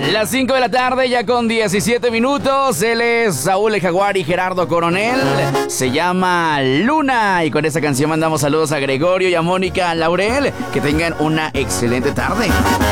Las 5 de la tarde, ya con 17 minutos. Él es Saúl el Jaguar y Gerardo Coronel. Se llama Luna. Y con esta canción mandamos saludos a Gregorio y a Mónica Laurel. Que tengan una excelente tarde.